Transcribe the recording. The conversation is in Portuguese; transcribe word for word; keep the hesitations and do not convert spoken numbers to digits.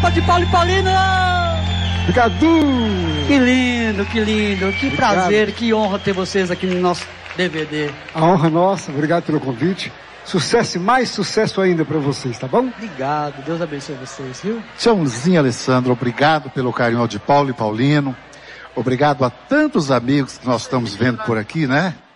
De Paulo e Paulino! Obrigado! Que lindo, que lindo, que Obrigado. Prazer, que honra ter vocês aqui no nosso D V D. A honra é nossa, obrigado pelo convite. Sucesso e mais sucesso ainda para vocês, tá bom? Obrigado, Deus abençoe vocês, viu? Tchauzinho, Alessandro, obrigado pelo carinho de Paulo e Paulino. Obrigado a tantos amigos que nós estamos vendo por aqui, né?